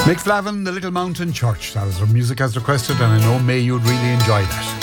Mick Flavin, The Little Mountain Church. That was her music as requested, and I know, May, you'd really enjoy that.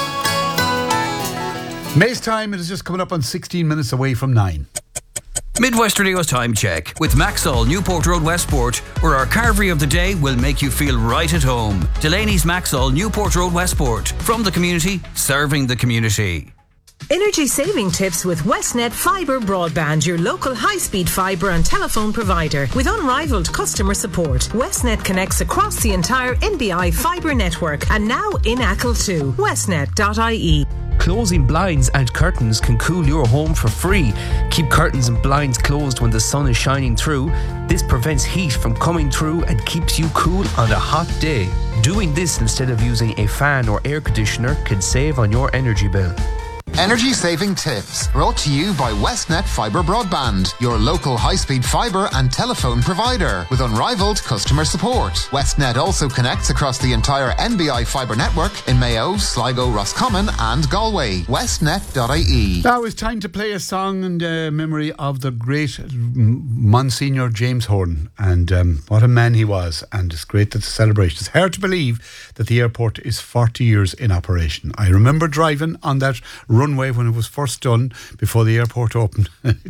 May's time, it is just coming up on 16 minutes away from 9. Midwest Radio's time check with Maxall, Newport Road, Westport, where our carvery of the day will make you feel right at home. Delaney's Maxall, Newport Road, Westport. From the community, serving the community. Energy saving tips with Westnet Fibre Broadband, your local high-speed fibre and telephone provider. With unrivaled customer support, Westnet connects across the entire NBI fibre network and now in Achill too. Westnet.ie. Closing blinds and curtains can cool your home for free. Keep curtains and blinds closed when the sun is shining through. This prevents heat from coming through and keeps you cool on a hot day. Doing this instead of using a fan or air conditioner can save on your energy bill. Energy saving tips brought to you by Westnet Fibre Broadband, your local high-speed fibre and telephone provider with unrivaled customer support. Westnet also connects across the entire NBI fibre network in Mayo, Sligo, Roscommon and Galway. Westnet.ie. Now it's time to play a song in memory of the great Monsignor James Horton, and what a man he was, and it's great that the celebration. It's hard to believe that the airport is 40 years in operation. I remember driving on that runway when it was first done before the airport opened.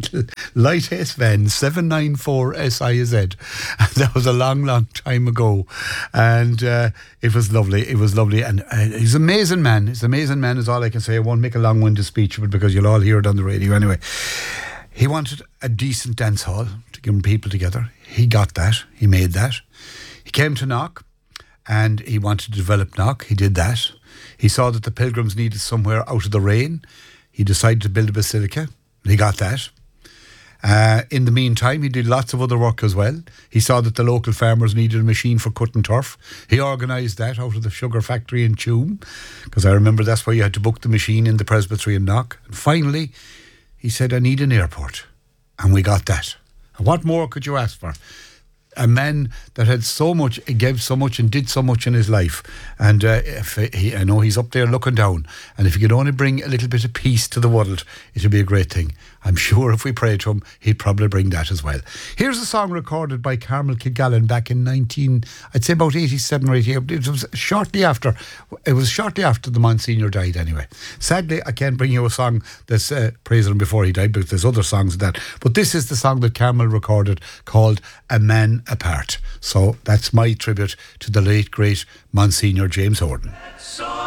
Light Ace van 794 SIZ. That was a long time ago, and it was lovely. It was lovely, and he's an amazing man. He's an amazing man is all I can say. I won't make a long-winded speech of it because you'll all hear it on the radio anyway. He wanted a decent dance hall to give people together. He got that. He made that. He came to Knock, and he wanted to develop Knock. He did that. He saw that the pilgrims needed somewhere out of the rain. He decided to build a basilica. He got that. In the meantime, he did lots of other work as well. He saw that the local farmers needed a machine for cutting turf. He organised that out of the sugar factory in Tuam, because I remember that's where you had to book the machine in the presbytery in Knock. And finally, he said, I need an airport. And we got that. And what more could you ask for? A man that had so much, gave so much and did so much in his life. And I know he's up there looking down. And if he could only bring a little bit of peace to the world, it would be a great thing. I'm sure if we pray to him, he'd probably bring that as well. Here's a song recorded by Carmel Kilgallen back in I'd say about 87 or 88. It was shortly after the Monsignor died anyway. Sadly, I can't bring you a song that's praising him before he died, because there's other songs than that. But this is the song that Carmel recorded called A Man Apart. So that's my tribute to the late, great Monsignor James Horton.